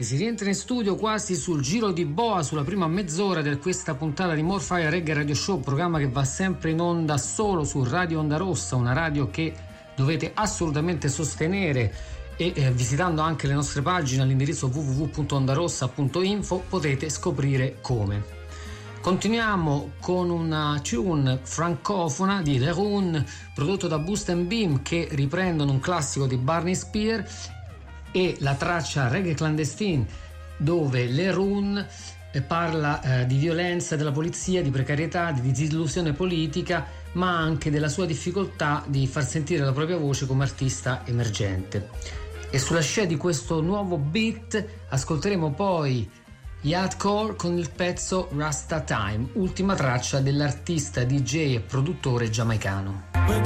E si rientra in studio quasi sul giro di boa, sulla prima mezz'ora di questa puntata di More Fire Reggae Radio Show, programma che va sempre in onda solo su Radio Onda Rossa, una radio che dovete assolutamente sostenere, e visitando anche le nostre pagine all'indirizzo www.ondarossa.info potete scoprire come. Continuiamo con una tune francofona di Leroun, prodotto da Boost and Beam, che riprendono un classico di Barney Spears, e la traccia Reggae Clandestine, dove Leroun parla di violenza della polizia, di precarietà, di disillusione politica, ma anche della sua difficoltà di far sentire la propria voce come artista emergente. E sulla scia di questo nuovo beat ascolteremo poi Yardcore con il pezzo Rasta Time, ultima traccia dell'artista DJ e produttore giamaicano.